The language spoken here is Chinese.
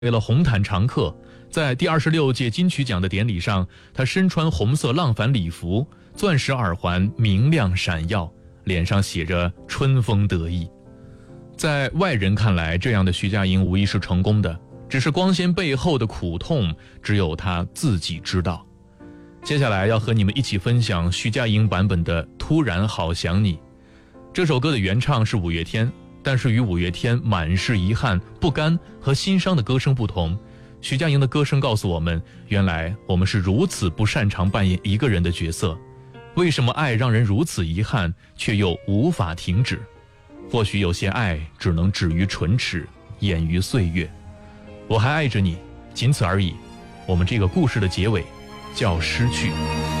为了红毯常客，在第26届金曲奖的典礼上，他身穿红色浪帆礼服，钻石耳环明亮闪耀，脸上写着春风得意。在外人看来，这样的徐佳莹无疑是成功的，只是光鲜背后的苦痛，只有她自己知道。接下来要和你们一起分享徐佳莹版本的《突然好想你》。这首歌的原唱是五月天，但是与五月天满是遗憾、不甘和心伤的歌声不同，徐佳莹的歌声告诉我们，原来我们是如此不擅长扮演一个人的角色。为什么爱让人如此遗憾，却又无法停止？或许有些爱只能止于唇齿，掩于岁月。我还爱着你，仅此而已。我们这个故事的结尾叫失去。